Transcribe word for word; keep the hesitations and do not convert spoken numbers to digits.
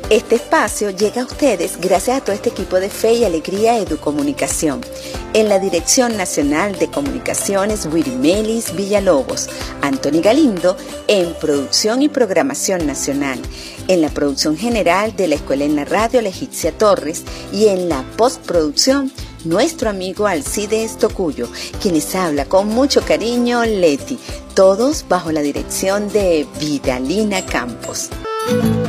Este espacio llega a ustedes gracias a todo este equipo de Fe y Alegría Educomunicación. En la Dirección Nacional de Comunicaciones, Wirimelis Villalobos, Anthony Galindo, en Producción y Programación Nacional, en la producción general de la Escuela en la Radio, Leticia Torres, y en la postproducción, nuestro amigo Alcides Tocuyo, quien les habla con mucho cariño, Leti, todos bajo la dirección de Vidalina Campos.